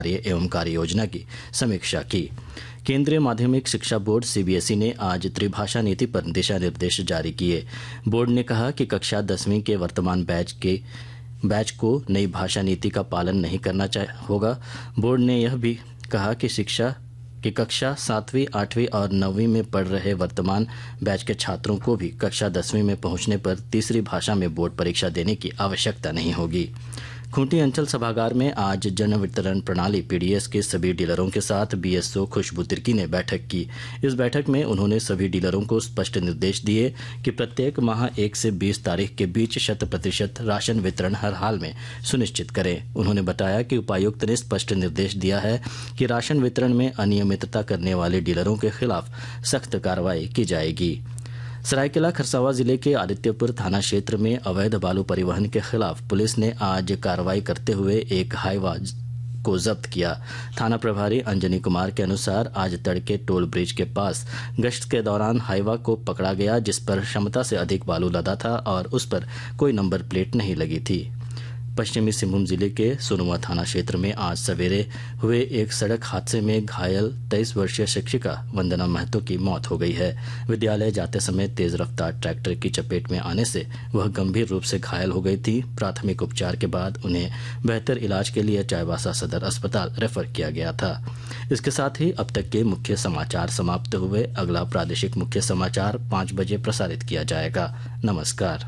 एवं कार्य योजना की समीक्षा की। केंद्रीय माध्यमिक शिक्षा बोर्ड सीबीएसई ने आज त्रिभाषा नीति पर दिशा निर्देश जारी किए। बोर्ड ने कहा कि कक्षा 10वीं के वर्तमान बैच को नई भाषा नीति का पालन नहीं करना होगा। बोर्ड ने यह भी कहा कि कक्षा 7वीं, 8वीं और 9वीं में पढ़ रहे वर्तमान बैच के छात्रों को भी कक्षा 10वीं में पहुंचने पर तीसरी भाषा में बोर्ड परीक्षा देने की आवश्यकता नहीं होगी। खूंटी अंचल सभागार में आज जन वितरण प्रणाली पीडीएस के सभी डीलरों के साथ बीएसओ खुशबू तिर्की ने बैठक की। इस बैठक में उन्होंने सभी डीलरों को स्पष्ट निर्देश दिए कि प्रत्येक माह 1 से 20 तारीख के बीच 100% राशन वितरण हर हाल में सुनिश्चित करें। उन्होंने बताया कि उपायुक्त ने स्पष्ट निर्देश दिया है कि राशन वितरण में अनियमितता करने वाले डीलरों के खिलाफ सख्त कार्रवाई की जाएगी। सरायकेला खरसावां जिले के आदित्यपुर थाना क्षेत्र में अवैध बालू परिवहन के खिलाफ पुलिस ने आज कार्रवाई करते हुए एक हाईवा को जब्त किया। थाना प्रभारी अंजनी कुमार के अनुसार आज तड़के टोल ब्रिज के पास गश्त के दौरान हाईवा को पकड़ा गया, जिस पर क्षमता से अधिक बालू लदा था और उस पर कोई नंबर प्लेट नहीं लगी थी। पश्चिमी सिंहभूम जिले के सोनुआ थाना क्षेत्र में आज सवेरे हुए एक सड़क हादसे में घायल 23 वर्षीय शिक्षिका वंदना महतो की मौत हो गई है। विद्यालय जाते समय तेज रफ्तार ट्रैक्टर की चपेट में आने से वह गंभीर रूप से घायल हो गई थी। प्राथमिक उपचार के बाद उन्हें बेहतर इलाज के लिए चाईबासा सदर अस्पताल रेफर किया गया था। इसके साथ ही अब तक के मुख्य समाचार समाप्त हुए। अगला प्रादेशिक मुख्य समाचार 5 बजे प्रसारित किया जाएगा। नमस्कार।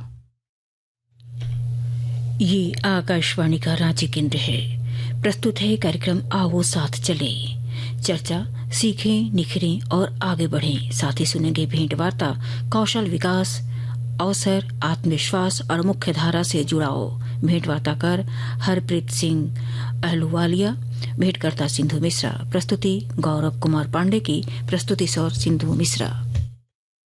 ये आकाशवाणी का रांची केंद्र है। प्रस्तुत है कार्यक्रम आओ साथ चले। चर्चा, सीखें, निखरें और आगे बढ़ें। साथ ही सुनेंगे भेंट वार्ता, कौशल विकास, अवसर, आत्मविश्वास और मुख्य धारा से जुड़ाओ। भेंट वार्ताकार हरप्रीत सिंह अहलुवालिया, भेंटकर्ता सिंधु मिश्रा। प्रस्तुति गौरव कुमार पांडे की प्रस्तुति स्वर सिंधु मिश्रा।